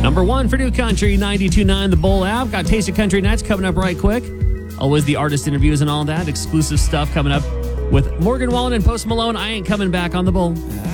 Number 1 for New Country, 92.9 The Bull app. Got Taste of Country Nights coming up right quick. Always the artist interviews and all that. Exclusive stuff coming up with Morgan Wallen and Post Malone. I Ain't Coming Back on The Bull.